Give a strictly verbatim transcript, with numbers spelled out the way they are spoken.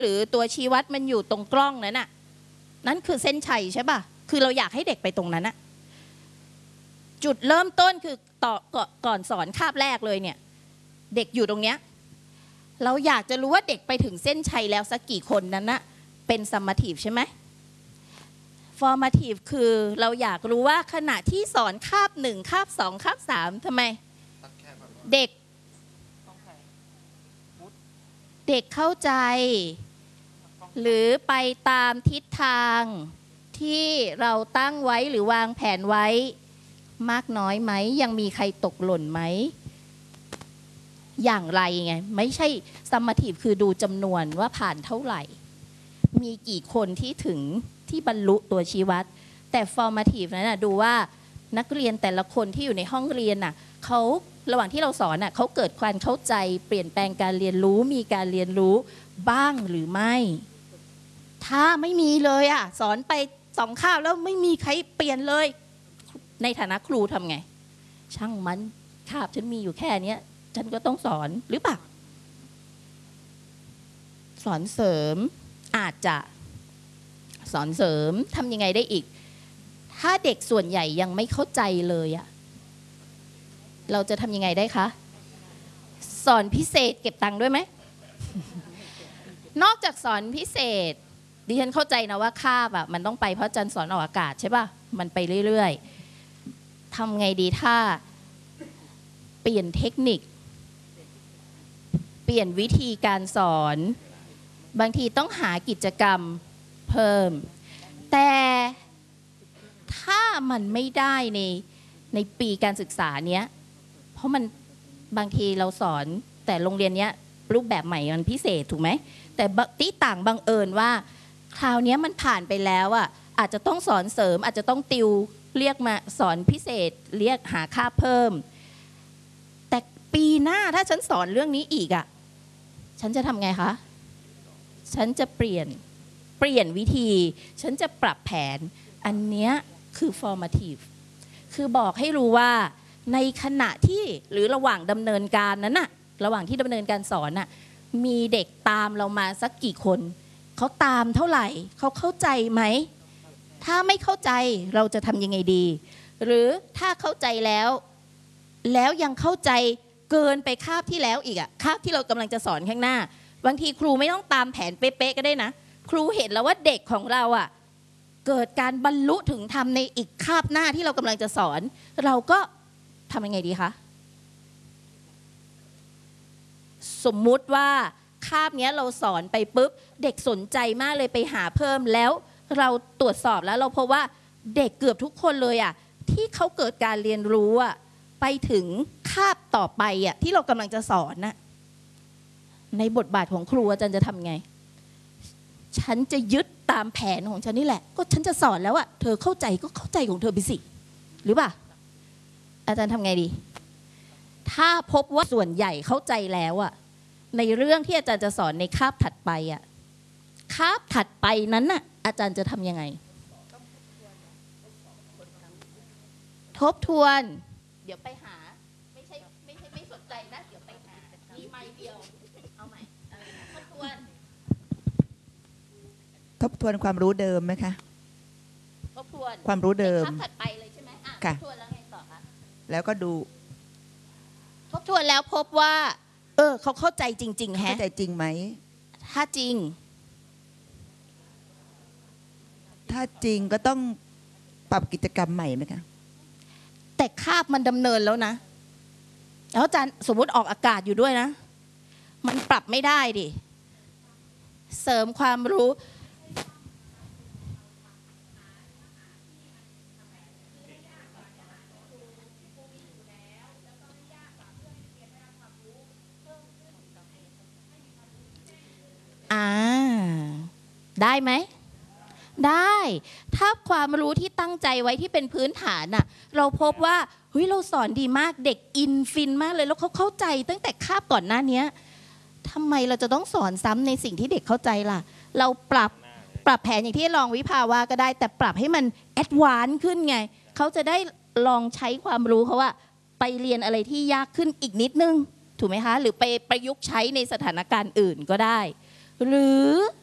หรือตัวชี้วัดมันอยู่ตรงกล้องนั้นน่ะนั่นคือเส้นชัยใช่ป่ะคือเราอยากให้เด็กไปตรงนั้นน่ะจุดเริ่มต้นคือต่อก่อนสอนคาบแรกเลยเนี่ยเด็กอยู่ตรงเนี้ยเราอยากจะรู้ว่าเด็กไปถึงเส้นชัยแล้วสักกี่คนนั้นน่ะเป็น summative ใช่ไหม formative คือเราอยากรู้ว่าขณะที่สอนคาบหนึ่งคาบสองคาบสามทำไมเด็กเด็กเข้าใจหรือไปตามทิศทางที่เราตั้งไว้หรือวางแผนไว้มากน้อยไหมยังมีใครตกหล่นไหมอย่างไรไงไม่ใช่ summative คือดูจำนวนว่าผ่านเท่าไหร่มีกี่คนที่ถึงที่บรรลุตัวชี้วัดแต่ formative นั้นนะดูว่านักเรียนแต่ละคนที่อยู่ในห้องเรียนน่ะเขาระหว่างที่เราสอนน่ะเขาเกิดความเข้าใจเปลี่ยนแปลงการเรียนรู้มีการเรียนรู้บ้างหรือไม่ถ้าไม่มีเลยอ่ะสอนไปสองคาบแล้วไม่มีใครเปลี่ยนเลยในฐานะครูทำไงช่างมันคาบฉันมีอยู่แค่นี้ฉันก็ต้องสอนหรือเปล่าสอนเสริมอาจจะสอนเสริมทำยังไงได้อีกถ้าเด็กส่วนใหญ่ยังไม่เข้าใจเลยอะเราจะทำยังไงได้คะสอนพิเศษเก็บตังค์ด้วยไหม นอกจากสอนพิเศษดิฉันเข้าใจนะว่าคาบอะมันต้องไปเพราะจันสอนออกอากาศใช่ป่ะมันไปเรื่อยๆทำไงดีถ้าเปลี่ยนเทคนิคเปลี่ยนวิธีการสอนบางทีต้องหากิจกรรมเพิ่มแต่ถ้ามันไม่ได้ในในปีการศึกษาเนี้ยเพราะมันบางทีเราสอนแต่โรงเรียนเนี้ยรูปแบบใหม่มันพิเศษถูกไหมแต่ที่ต่างบังเอิญว่าคราวนี้มันผ่านไปแล้วอ่ะอาจจะต้องสอนเสริมอาจจะต้องติวเรียกมาสอนพิเศษเรียกหาค่าเพิ่มแต่ปีหน้าถ้าฉันสอนเรื่องนี้อีกอ่ะฉันจะทำไงคะฉันจะเปลี่ยนเปลี่ยนวิธีฉันจะปรับแผนอันเนี้ยคือ formative คือบอกให้รู้ว่าในขณะที่หรือระหว่างดำเนินการนั้นน่ะระหว่างที่ดำเนินการสอนน่ะมีเด็กตามเรามาสักกี่คนเขาตามเท่าไหร่เขาเข้าใจไหมถ้าไม่เข้าใจเราจะทำยังไงดีหรือถ้าเข้าใจแล้วแล้วยังเข้าใจเกินไปคาบที่แล้วอีกอะคาบที่เรากำลังจะสอนข้างหน้าบางทีครูไม่ต้องตามแผนเป๊ะๆก็ได้นะครูเห็นแล้วว่าเด็กของเราอะเกิดการบรรลุถึงทำในอีกคาบหน้าที่เรากำลังจะสอนเราก็ทำยังไงดีคะสมมุติว่าคาบนี้เราสอนไปปุ๊บเด็กสนใจมากเลยไปหาเพิ่มแล้วเราตรวจสอบแล้วเราพบว่าเด็กเกือบทุกคนเลยอะที่เขาเกิดการเรียนรู้อะไปถึงคาบต่อไปอะที่เรากำลังจะสอนน่ะในบทบาทของครูอาจารย์จะทำไงฉันจะยึดตามแผนของฉันนี่แหละก็ฉันจะสอนแล้วอะเธอเข้าใจก็เข้าใจของเธอไปสิหรือเปล่าอาจารย์ทำไงดีถ้าพบว่าส่วนใหญ่เข้าใจแล้วอะในเรื่องที่อาจารย์จะสอนในคาบถัดไปอะคาบถัดไปนั้นน่ะอาจารย์จะทำยังไงทบทวนเดี๋ยวไปหาไม่ใช่ไม่ใช่ไม่สนใจนะเดี๋ยวไปหามีไม้เดียวเอาใหม่ทบทวนทบทวนความรู้เดิมไหมคะทบทวนความรู้เดิมคาบถัดไปเลยใช่ไหมอ่ะทบทวนแล้วไงต่อคะแล้วก็ดูทบทวนแล้วพบว่าเออเขาเข้าใจจริงๆแฮะเข้าใจจริงไหมถ้าจริงถ้าจริงก็ต้องปรับกิจกรรมใหม่ไหมคะแต่คาบมันดำเนินแล้วนะแล้วอาจารย์สมมุติออกอากาศอยู่ด้วยนะมันปรับไม่ได้ดิเสริมความรู้อ่าได้ไหมได้ถ้าความรู้ที่ตั้งใจไว้ที่เป็นพื้นฐานน่ะเราพบว่าเฮ้ยเราสอนดีมากเด็กอินฟินมากเลยแล้วเขาเข้าใจตั้งแต่คาบก่อนหน้านี้ทำไมเราจะต้องสอนซ้ำในสิ่งที่เด็กเข้าใจล่ะเราปรับปรับแผนอย่างที่ลองวิภาวาก็ได้แต่ปรับให้มันแอดวานซ์ขึ้นไงเขาจะได้ลองใช้ความรู้เขาว่าไปเรียนอะไรที่ยากขึ้นอีกนิดนึงถูกไหมคะหรือไปประยุกต์ใช้ในสถานการณ์อื่นก็ได้หรือ